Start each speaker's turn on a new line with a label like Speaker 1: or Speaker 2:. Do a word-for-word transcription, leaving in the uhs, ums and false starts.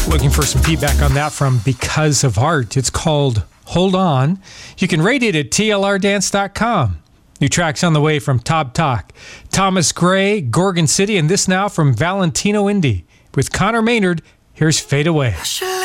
Speaker 1: Looking for some feedback on that from Because of Art. It's called Hold On. You can rate it at T L R dance dot com. New tracks on the way from Top Talk, Thomas Gray, Gorgon City, and this now from Valentino Indy. With Connor Maynard, here's Fade Away.
Speaker 2: Sure.